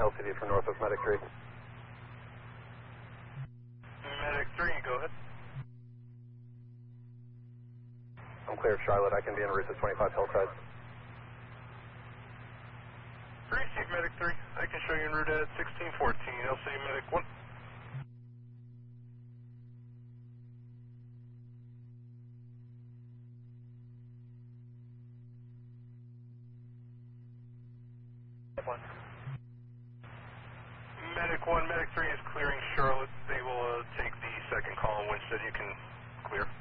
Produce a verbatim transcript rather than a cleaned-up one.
L C D for Northwest Medic three. Medic three, go ahead. I'm clear of Charlotte. I can be en route to twenty-five Hillside. Receive Medic three. I can show you en route at sixteen fourteen. L C D Medic one. One. Medic one, Medic three is clearing Charlotte. They will uh, take the second call in Winstead. You can clear.